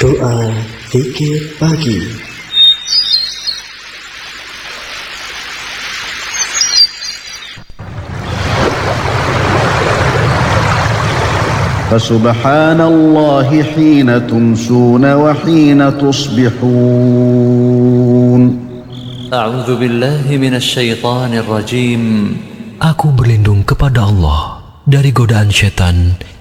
Doa Zikir Pagi. فسبحان الله حين تمسون وحين تصبحون. أعوذ بالله من الشيطان الرجيم. Aku berlindung kepada Allah dari godaan syaitan